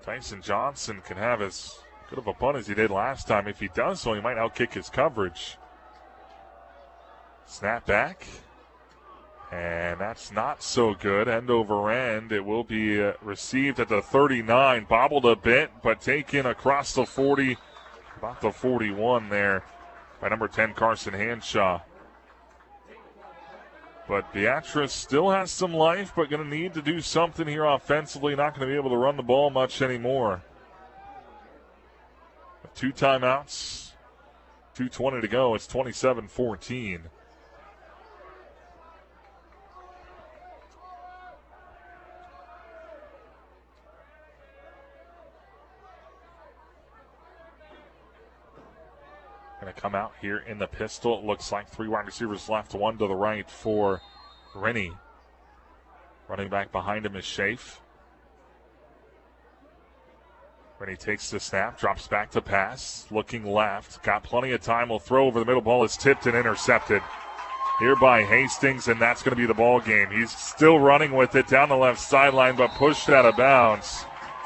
Tyson Johnson can have as good of a punt as he did last time. If he does so, he might outkick his coverage. Snap back. And that's not so good. End over end. It will be received at the 39. Bobbled a bit, but taken across the 40. About the 41 there by number 10, Carson Hanshaw. But Beatrice still has some life, but going to need to do something here offensively. Not going to be able to run the ball much anymore. 2 timeouts. 2:20 to go. It's 27-14. Going to come out here in the pistol. It looks like 3 wide receivers left, 1 to the right for Rennie. Running back behind him is Schaaf. Rennie takes the snap, drops back to pass, looking left. Got plenty of time, will throw over the middle. Ball is tipped and intercepted here by Hastings, and that's going to be the ball game. He's still running with it down the left sideline, but pushed out of bounds.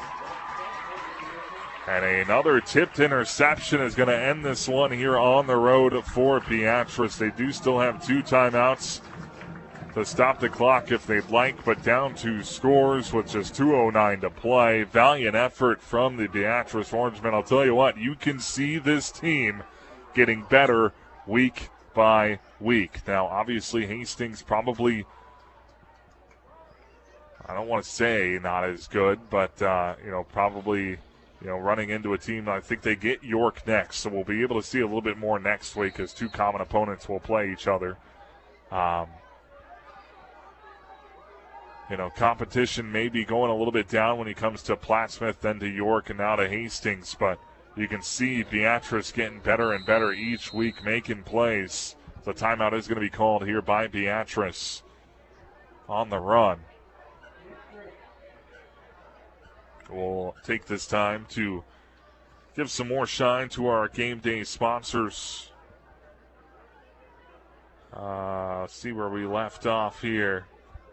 And another tipped interception is going to end this one here on the road for Beatrice. They do still have 2 timeouts to stop the clock if they'd like, but down 2 scores with just 2:09 to play. Valiant effort from the Beatrice Orangemen. I'll tell you what, you can see this team getting better week by week. Now, obviously, Hastings probably, I don't want to say not as good, but, probably, running into a team. I think they get York next, so we'll be able to see a little bit more next week as 2 common opponents will play each other. Competition may be going a little bit down when it comes to Plattsmouth, then to York, and now to Hastings, but you can see Beatrice getting better and better each week, making plays. The timeout is going to be called here by Beatrice on the run. We'll take this time to give some more shine to our game day sponsors. See where we left off here.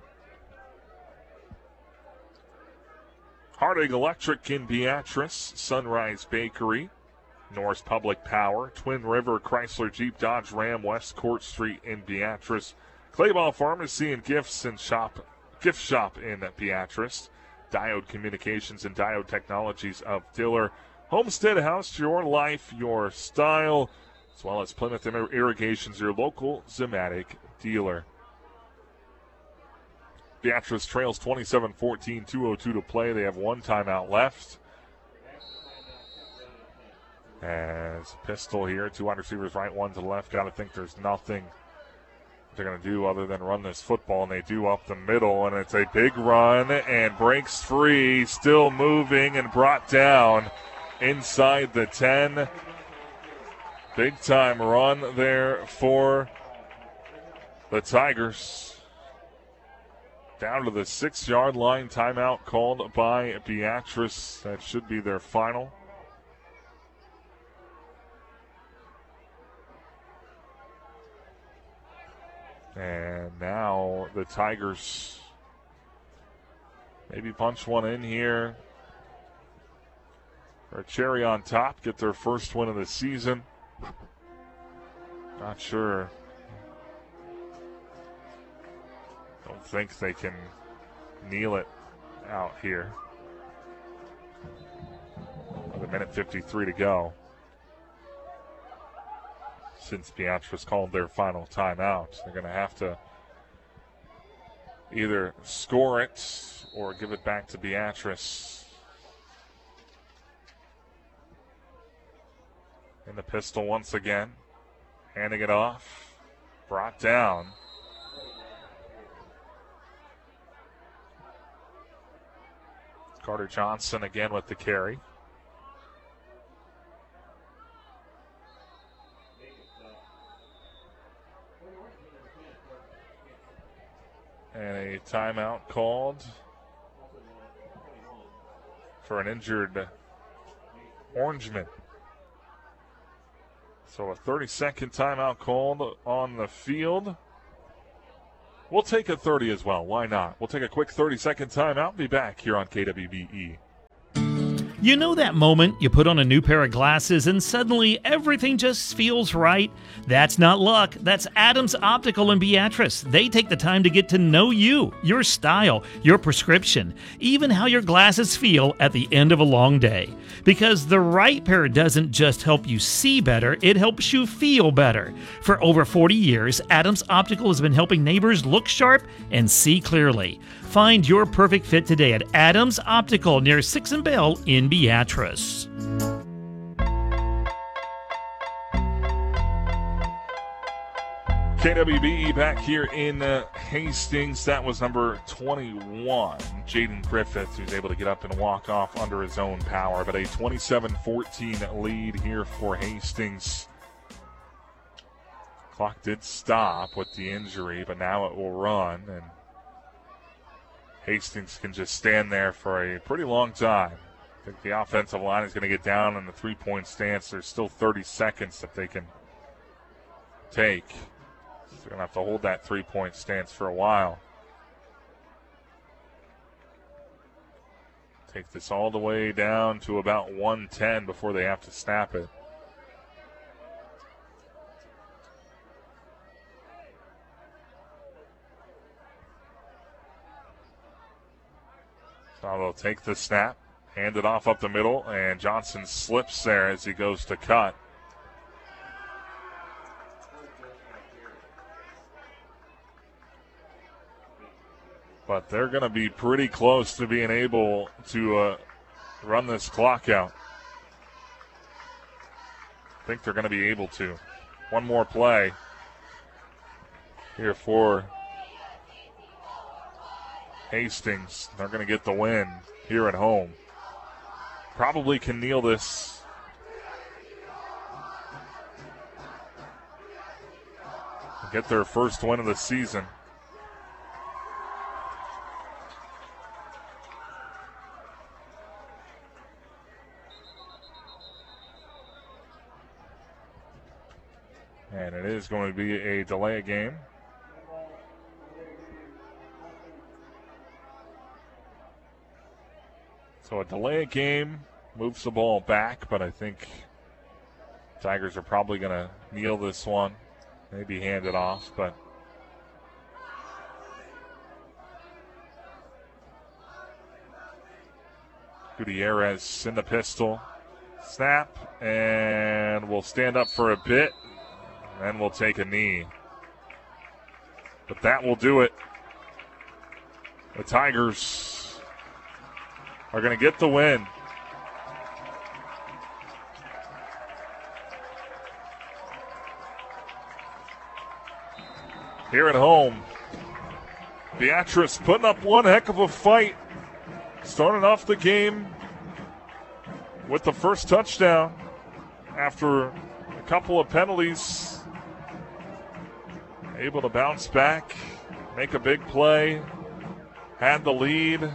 Harding Electric in Beatrice, Sunrise Bakery, Norris Public Power, Twin River Chrysler Jeep Dodge Ram, West Court Street in Beatrice, Clayball Pharmacy and gift shop in Beatrice, Diode Communications and Diode Technologies of Diller, Homestead House, your life, your style, as well as Plymouth Irrigation's your local Zematic dealer. Beatrice trails 27-14, 2:02 to play. They have 1 timeout left. As pistol here, 2 wide receivers right, 1 to the left. Got to think there's nothing they're going to do other than run this football, and they do up the middle, and it's a big run and breaks free, still moving and brought down inside the 10. Big time run there for the Tigers. Down to the 6-yard line. Timeout called by Beatrice. That should be their final. And now the Tigers maybe punch one in here. Or a cherry on top, get their first win of the season. Not sure. Don't think they can kneel it out here. With 1:53 to go. Since Beatrice called their final timeout, they're going to have to either score it or give it back to Beatrice. In the pistol once again. Handing it off. Brought down. Carter Johnson again with the carry. And a timeout called for an injured Orangeman. So a 30-second timeout called on the field. We'll take a 30 as well. Why not? We'll take a quick 30-second timeout and be back here on KWBE. You know that moment you put on a new pair of glasses and suddenly everything just feels right? That's not luck. That's Adams Optical in Beatrice. They take the time to get to know you, your style, your prescription, even how your glasses feel at the end of a long day. Because the right pair doesn't just help you see better, it helps you feel better. For over 40 years, Adams Optical has been helping neighbors look sharp and see clearly. Find your perfect fit today at Adams Optical near 6th and Bell in Beatrice. KWBE back here in Hastings. That was number 21, Jaden Griffith, who's able to get up and walk off under his own power. But a 27-14 lead here for Hastings. Clock did stop with the injury, but now it will run, and Hastings can just stand there for a pretty long time. I think the offensive line is going to get down in the three-point stance. There's still 30 seconds that they can take. So they're going to have to hold that three-point stance for a while. Take this all the way down to about 1:10 before they have to snap it. So they'll take the snap, hand it off up the middle, and Johnson slips there as he goes to cut. But they're going to be pretty close to being able to run this clock out. I think they're going to be able to. One more play here for Hastings. They're going to get the win here at home. Probably can kneel this. Get their first win of the season. And it is going to be a delay game. So a delay game moves the ball back, but I think Tigers are probably going to kneel this one, maybe hand it off, but Gutierrez in the pistol. Snap, and we'll stand up for a bit, and we'll take a knee. But that will do it. The Tigers are going to get the win. Here at home, Beatrice putting up one heck of a fight. Starting off the game with the first touchdown after a couple of penalties. Able to bounce back, make a big play, had the lead.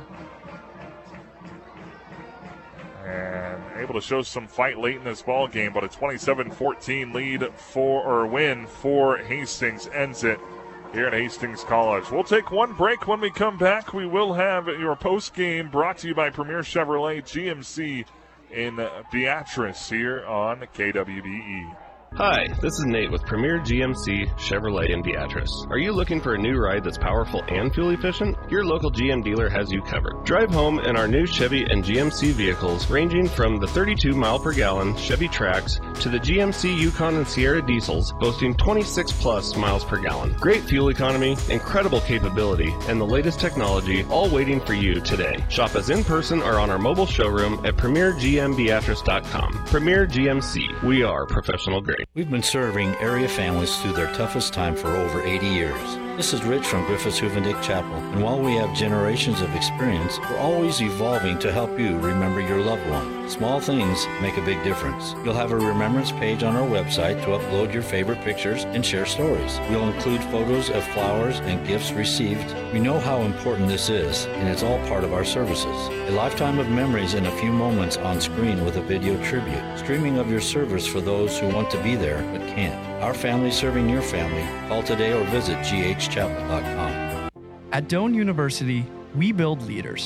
And able to show some fight late in this ball game, but a 27-14 win for Hastings ends it here at Hastings College. We'll take one break. When we come back, we will have your post game brought to you by Premier Chevrolet GMC in Beatrice here on KWBE. Hi, this is Nate with Premier GMC Chevrolet in Beatrice. Are you looking for a new ride that's powerful and fuel efficient? Your local GM dealer has you covered. Drive home in our new Chevy and GMC vehicles ranging from the 32 mile per gallon Chevy Trax to the GMC Yukon and Sierra diesels boasting 26 plus miles per gallon. Great fuel economy, incredible capability, and the latest technology all waiting for you today. Shop us in person or on our mobile showroom at premiergmbeatrice.com. Premier GMC. We are professional grade. We've been serving area families through their toughest time for over 80 years. This is Rich from Griffiths Huvendick Chapel, and while we have generations of experience, we're always evolving to help you remember your loved one. Small things make a big difference. You'll have a remembrance page on our website to upload your favorite pictures and share stories. We'll include photos of flowers and gifts received. We know how important this is, and it's all part of our services. A lifetime of memories in a few moments on screen with a video tribute. Streaming of your service for those who want to be there but can't. Our family serving your family. Call today or visit ghchapel.com. At Doane University, we build leaders.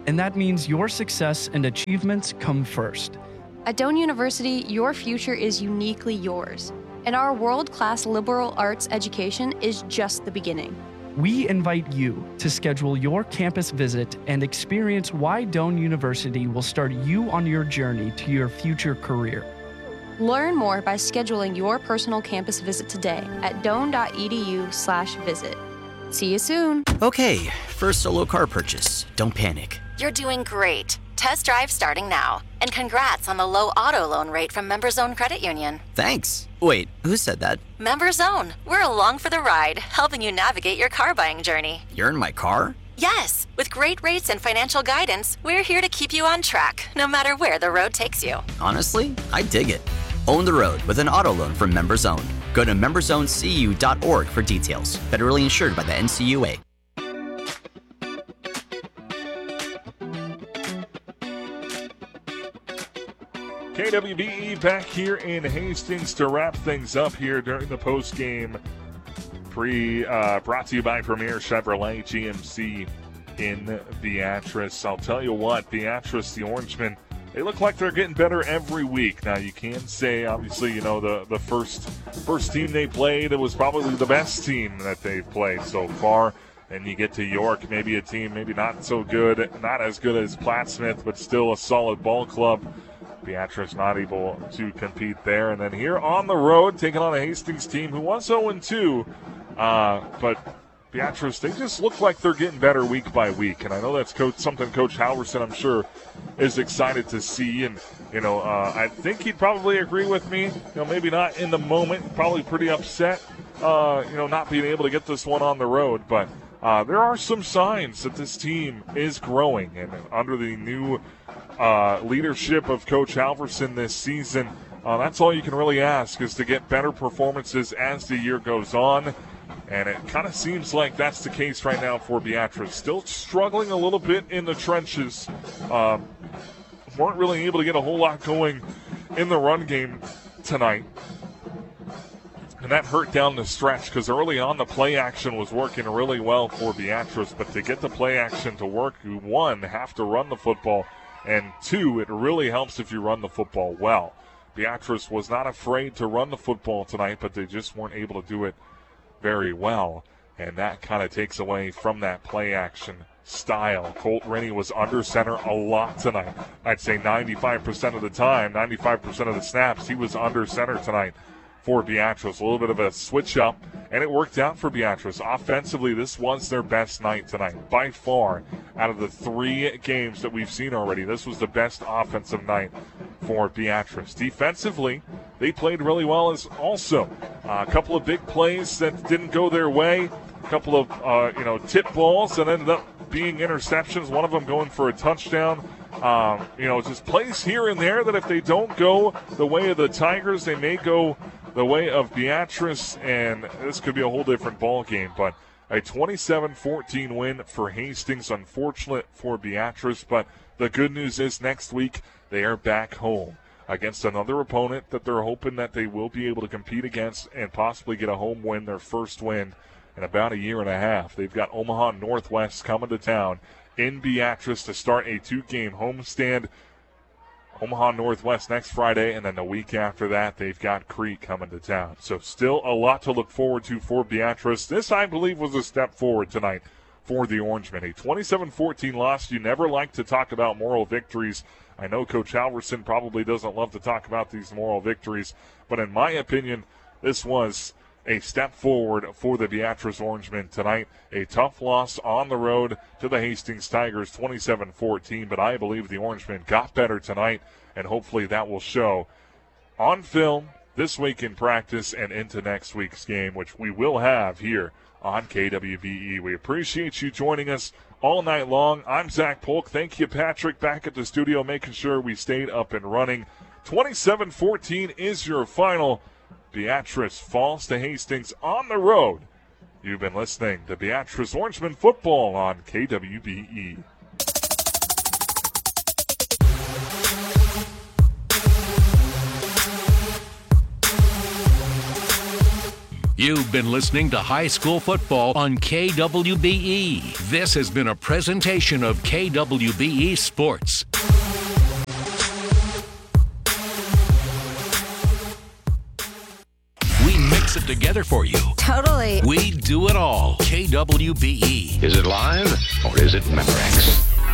and that means your success and achievements come first. At Doane University, your future is uniquely yours, and our world-class liberal arts education is just the beginning. We invite you to schedule your campus visit and experience why Doane University will start you on your journey to your future career. Learn more by scheduling your personal campus visit today at doane.edu/visit. See you soon. Okay, first solo car purchase. Don't panic. You're doing great. Test drive starting now. And congrats on the low auto loan rate from MemberZone Credit Union. Thanks. Wait, who said that? MemberZone. We're along for the ride, helping you navigate your car buying journey. You're in my car? Yes. With great rates and financial guidance, we're here to keep you on track, no matter where the road takes you. Honestly, I dig it. Own the road with an auto loan from MemberZone. Go to memberzonegu.org for details. Federally insured by the NCUA. KWBE back here in Hastings to wrap things up here during the post-game brought to you by Premier Chevrolet GMC in Beatrice. I'll tell you what, Beatrice, the Orangemen, they look like they're getting better every week. Now, you can say, obviously, you know, the first team they played, it was probably the best team that they've played so far. And you get to York, maybe a team maybe not so good, not as good as Plattsmouth, but still a solid ball club. Beatrice not able to compete there. And then here on the road, taking on a Hastings team who was 0-2. But Beatrice, they just look like they're getting better week by week. And I know that's something Coach Halverson, I'm sure, is excited to see. And, you know, I think he'd probably agree with me. You know, maybe not in the moment, probably pretty upset, not being able to get this one on the road. But there are some signs that this team is growing. And under the new leadership of Coach Halverson this season, that's all you can really ask, is to get better performances as the year goes on. And it kind of seems like that's the case right now for Beatrice. Still struggling a little bit in the trenches. Weren't really able to get a whole lot going in the run game tonight. And that hurt down the stretch, because early on the play action was working really well for Beatrice. But to get the play action to work, you, one, have to run the football. And two, it really helps if you run the football well. Beatrice was not afraid to run the football tonight, but they just weren't able to do it very well. And that kind of takes away from that play action style. Colt Rennie was under center a lot tonight. I'd say 95% of the time, 95% of the snaps, he was under center tonight for Beatrice. A little bit of a switch up, and it worked out for Beatrice. Offensively, this was their best night tonight. By far, out of the 3 games that we've seen already, this was the best offensive night for Beatrice. Defensively, they played really well as also. A couple of big plays that didn't go their way. A couple of, tip balls that ended up being interceptions. One of them going for a touchdown. Just plays here and there that if they don't go the way of the Tigers, they may go the way of Beatrice, and this could be a whole different ball game. But a 27-14 win for Hastings. Unfortunate for Beatrice, but the good news is next week they are back home against another opponent that they're hoping that they will be able to compete against and possibly get a home win, their first win in about a year and a half. They've got Omaha Northwest coming to town in Beatrice to start a 2-game homestand. Omaha Northwest next Friday, and then the week after that, they've got Creek coming to town. So still a lot to look forward to for Beatrice. This, I believe, was a step forward tonight for the Orangemen. A 27-14 loss. You never like to talk about moral victories. I know Coach Halverson probably doesn't love to talk about these moral victories, but in my opinion, this was a step forward for the Beatrice Orangemen tonight. A tough loss on the road to the Hastings Tigers, 27-14, but I believe the Orangemen got better tonight, and hopefully that will show on film this week in practice and into next week's game, which we will have here on KWBE. We appreciate you joining us all night long. I'm Zach Polk. Thank you, Patrick, back at the studio, making sure we stayed up and running. 27-14 is your final. Beatrice falls to Hastings on the road. You've been listening to Beatrice Orangemen football on KWBE. You've been listening to High School Football on KWBE. This has been a presentation of KWBE Sports. We mix it together for you. Totally. We do it all. KWBE. Is it live or is it Memorex?